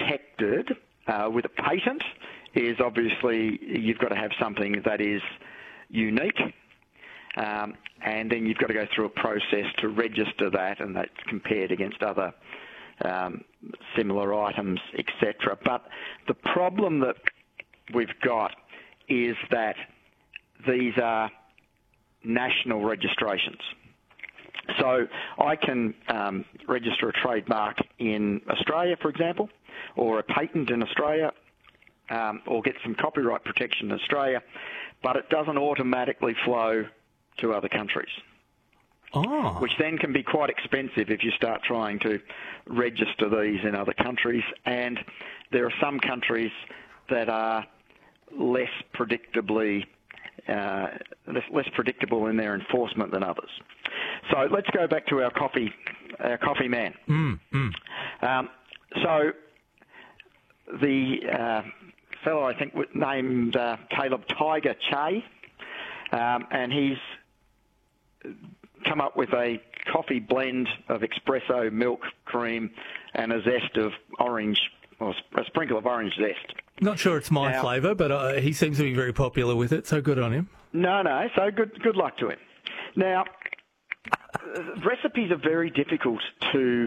protected with a patent is obviously you've got to have something that is unique, and then you've got to go through a process to register that, and that's compared against other similar items, etc. But the problem that we've got is that these are national registrations. So I can register a trademark in Australia, for example, or a patent in Australia, or get some copyright protection in Australia, but it doesn't automatically flow to other countries. Oh. Which then can be quite expensive if you start trying to register these in other countries. And there are some countries that are less predictable in their enforcement than others. So let's go back to our coffee man. So the fellow, I think, named Caleb Tiger Che, and he's come up with a coffee blend of espresso, milk, cream, and a zest of orange, or a sprinkle of orange zest. Not sure it's my flavour, but he seems to be very popular with it, so good on him. No, so good luck to him. Now, recipes are very difficult to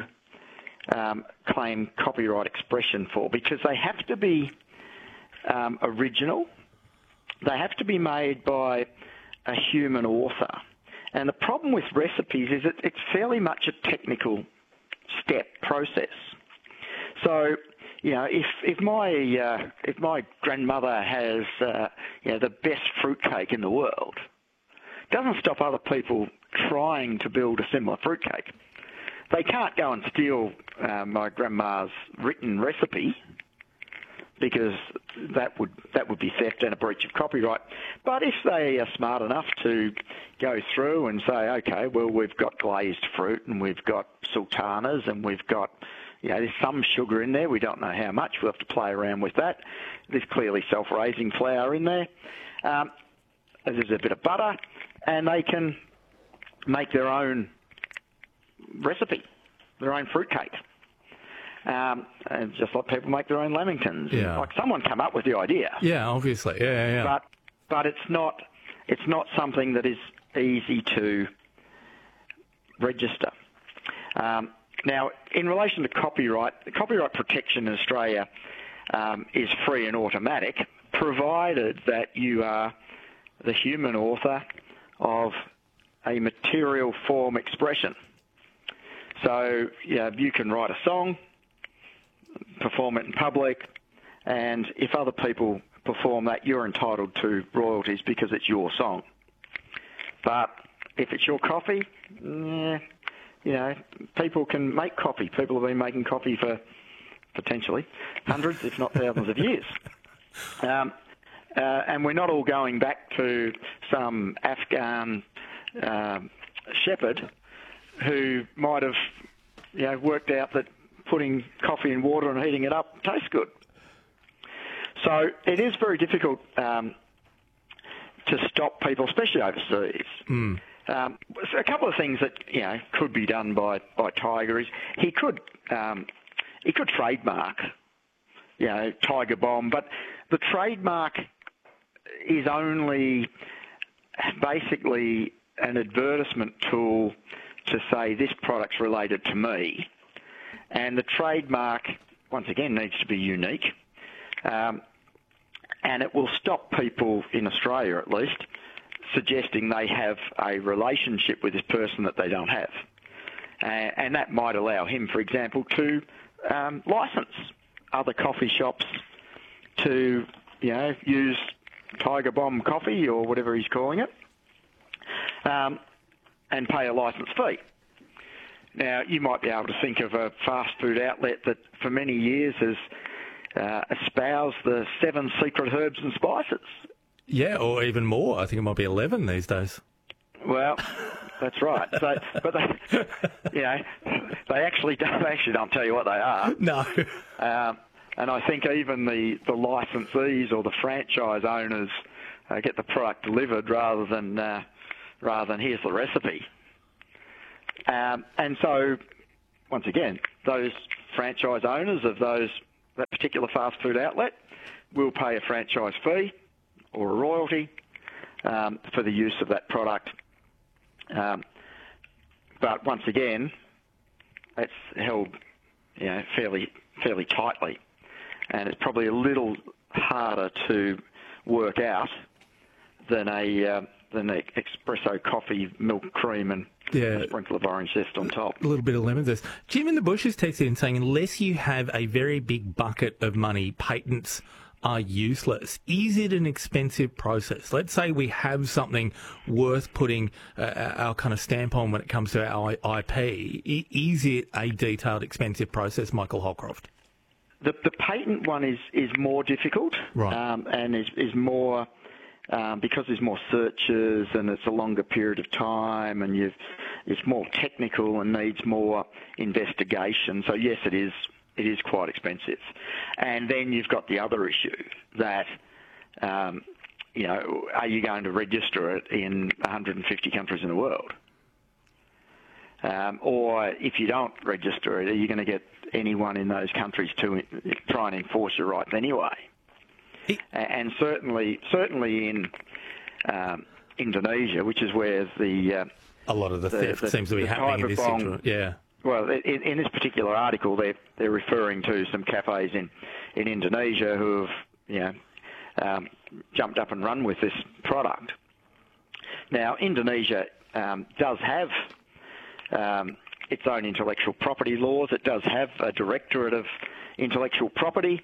claim copyright expression for because they have to be original. They have to be made by a human author. And the problem with recipes is it's fairly much a technical step process. So, if my grandmother has the best fruitcake in the world, it doesn't stop other people trying to build a similar fruitcake. They can't go and steal my grandma's written recipe, because that would be theft and a breach of copyright. But if they are smart enough to go through and say, okay, well, we've got glazed fruit and we've got sultanas and we've got, there's some sugar in there, we don't know how much, we'll have to play around with that. There's clearly self-raising flour in there. There's a bit of butter, and they can make their own recipe, their own fruitcake. And just like people make their own lamingtons. Yeah. Like someone come up with the idea. Yeah, obviously. Yeah. But it's not something that is easy to register. Now, in relation to copyright, the copyright protection in Australia is free and automatic, provided that you are the human author of a material form expression. So, you can write a song, perform it in public, and if other people perform that, you're entitled to royalties because it's your song. But if it's your coffee, people can make coffee. People have been making coffee for potentially hundreds, if not thousands of years. And we're not all going back to some Afghan shepherd who might have worked out that putting coffee in water and heating it up tastes good. So it is very difficult to stop people, especially overseas. So a couple of things that could be done by Tiger is he could trademark Tiger Bomb, but the trademark is only basically an advertisement tool to say this product's related to me. And the trademark, once again, needs to be unique. And it will stop people, in Australia at least, suggesting they have a relationship with this person that they don't have. And that might allow him, for example, to license other coffee shops to, use Tiger Bomb coffee or whatever he's calling it, and pay a license fee. Now, you might be able to think of a fast food outlet that for many years has espoused the 7 secret herbs and spices. Yeah, or even more. I think it might be 11 these days. Well, that's right. So, but they actually don't tell you what they are. No. And I think even the licensees or the franchise owners get the product delivered rather than here's the recipe. And so, once again, those franchise owners of those that particular fast food outlet will pay a franchise fee or a royalty for the use of that product. But once again, it's held, fairly tightly, and it's probably a little harder to work out than a espresso coffee, milk cream, and a sprinkle of orange zest on top. A little bit of lemon zest. Jim in the Bush is texting in saying, unless you have a very big bucket of money, patents are useless. Is it an expensive process? Let's say we have something worth putting our kind of stamp on when it comes to our IP. Is it a detailed, expensive process, Michael Holcroft? The patent one is more difficult, right. And is more because there's more searches and it's a longer period of time, and it's more technical and needs more investigation. So yes, it is quite expensive. And then you've got the other issue that, are you going to register it in 150 countries in the world? Or if you don't register it, are you going to get anyone in those countries to try and enforce your rights anyway? And certainly in Indonesia, which is where a lot of the theft seems to be happening in this situation. Yeah. Well, in this particular article, they're referring to some cafes in Indonesia who have jumped up and run with this product. Now, Indonesia does have its own intellectual property laws. It does have a directorate of intellectual property,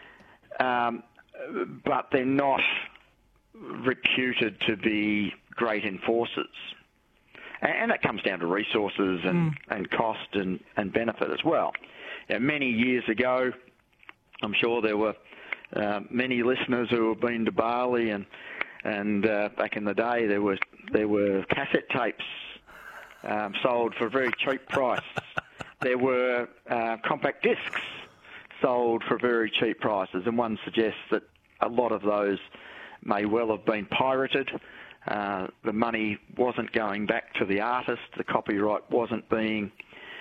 but they're not reputed to be great enforcers. And that comes down to resources and cost and benefit as well. Many years ago, I'm sure there were many listeners who have been to Bali, and back in the day there were cassette tapes sold for a very cheap price. There were compact discs sold for very cheap prices, and one suggests that a lot of those may well have been pirated. The money wasn't going back to the artist. The copyright wasn't being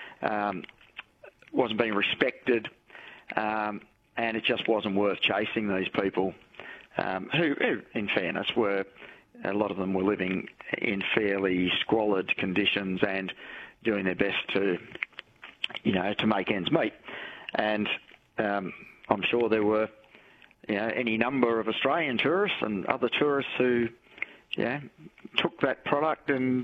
respected, and it just wasn't worth chasing these people, who, in fairness, a lot of them were living in fairly squalid conditions and doing their best to make ends meet. And I'm sure there were any number of Australian tourists and other tourists who took that product and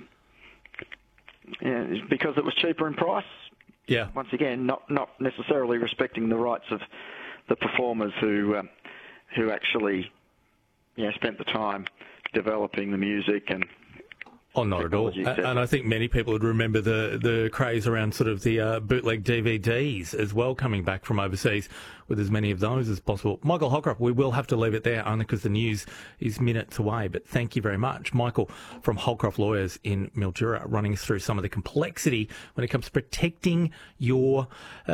because it was cheaper in price. Yeah. Once again, not necessarily respecting the rights of the performers who actually spent the time developing the music and. Oh, not at all. And I think many people would remember the craze around sort of the bootleg DVDs as well, coming back from overseas with as many of those as possible. Michael Holcroft, we will have to leave it there only because the news is minutes away, but thank you very much. Michael from Holcroft Lawyers in Mildura running us through some of the complexity when it comes to protecting your,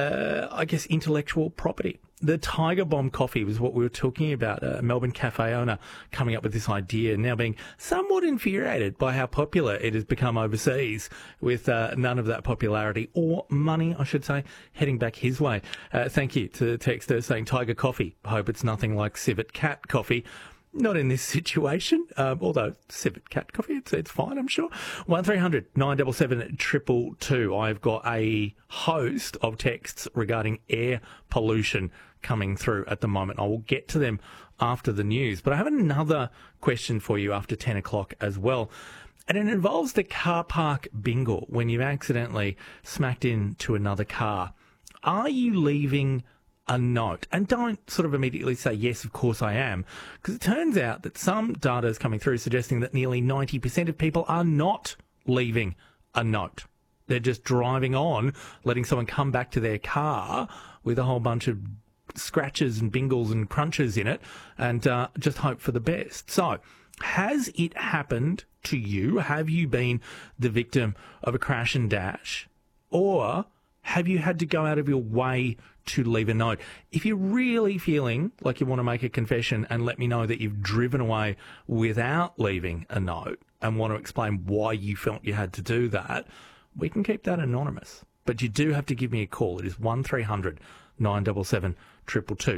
intellectual property. The Tiger Bomb coffee was what we were talking about. A Melbourne cafe owner coming up with this idea, now being somewhat infuriated by how popular it has become overseas, with none of that popularity or money, I should say, heading back his way. Thank you to the texter saying Tiger Coffee. Hope it's nothing like Civet Cat Coffee. Not in this situation, although Civet Cat Coffee, it's fine, I'm sure. 1300 977 222. I've got a host of texts regarding air pollution coming through at the moment. I will get to them after the news, but I have another question for you after 10 o'clock as well. And it involves the car park bingle when you've accidentally smacked into another car. Are you leaving a note? And don't sort of immediately say, yes, of course I am, because it turns out that some data is coming through suggesting that nearly 90% of people are not leaving a note. They're just driving on, letting someone come back to their car with a whole bunch of scratches and bingles and crunches in it and just hope for the best. So, has it happened to you? Have you been the victim of a crash and dash? Or have you had to go out of your way to leave a note? If you're really feeling like you want to make a confession and let me know that you've driven away without leaving a note and want to explain why you felt you had to do that, we can keep that anonymous. But you do have to give me a call. It is 1300 977 222.